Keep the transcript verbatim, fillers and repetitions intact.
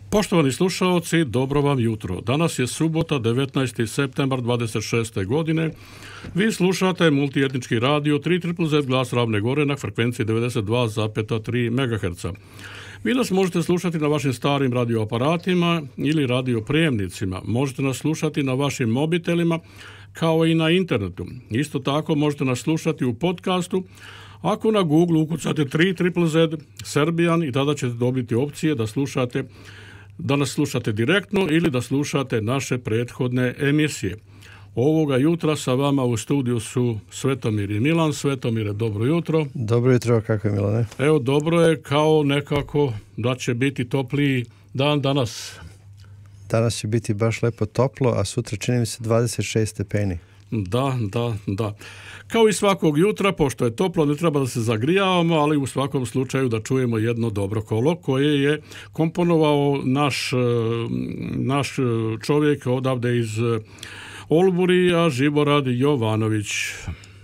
Poštovani slušalci, dobro vam jutro. Danas je subota, devetnaesti septembar dvadeset šeste. godine. Vi slušate multietnički radio tri Z Z Glas Ravne Gore na frekvenciji devedeset dva zarez tri megaherca. Vi nas možete slušati na vašim starim radioaparatima ili radioprijemnicima. Možete nas slušati na vašim mobitelima kao i na internetu. Isto tako možete nas slušati u podcastu. Ako na Google ukucate tri Z Z Z Serbian i tada ćete dobiti opcije da slušate, da nas slušate direktno ili da slušate naše prethodne emisije. Ovoga jutra sa vama u studiju su Svetomir i Milan. Svetomire, dobro jutro. Dobro jutro, kako je Milane? Evo, dobro je, kao nekako da će biti topliji dan danas. Danas će biti baš lepo toplo, a sutra čini mi se dvadeset šest stepeni. Da, da, da. Kao i svakog jutra, pošto je toplo, ne treba da se zagrijavamo, ali u svakom slučaju da čujemo jedno dobro kolo koje je komponovao naš, naš čovjek odavde iz Olburija, Živorad Jovanović.